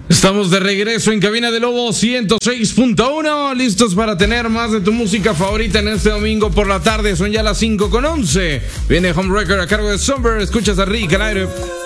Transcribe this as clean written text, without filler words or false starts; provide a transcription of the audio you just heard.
Estamos de regreso en Cabina de Lobo 106.1, listos para tener más de tu música favorita en este domingo por la tarde. Son ya las 5:11. Viene Home Record a cargo de Somber. Escuchas a Rick al aire.